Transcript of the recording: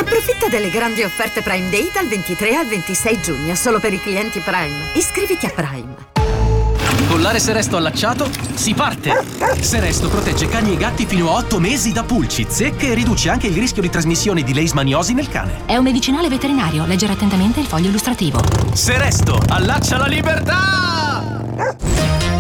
Approfitta delle grandi offerte Prime Day dal 23 al 26 giugno, solo per i clienti Prime. Iscriviti a Prime. Collare Seresto allacciato, si parte! Seresto protegge cani e gatti fino a 8 mesi da pulci, zecche e riduce anche il rischio di trasmissione di leishmaniosi nel cane. È un medicinale veterinario, leggere attentamente il foglio illustrativo. Seresto, allaccia la libertà!